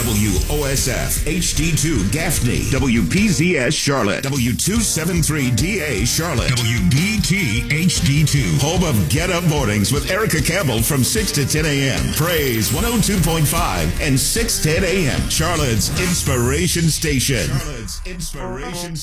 WOSF HD2 Gaffney, WPZS Charlotte, W273DA Charlotte, WBT HD2, home of Get Up Mornings with Erica Campbell from 6 to 10 a.m. Praise 102.5 and 6:10 a.m. Charlotte's Inspiration Station. Charlotte's Inspiration